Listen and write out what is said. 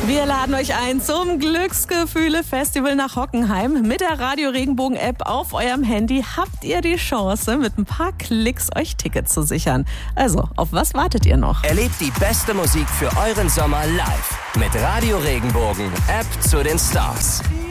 Wir laden euch ein zum Glücksgefühle-Festival nach Hockenheim. Mit der Radio Regenbogen-App auf eurem Handy habt ihr die Chance, mit ein paar Klicks euch Tickets zu sichern. Also, auf was wartet ihr noch? Erlebt die beste Musik für euren Sommer live mit Radio Regenbogen, App zu den Stars.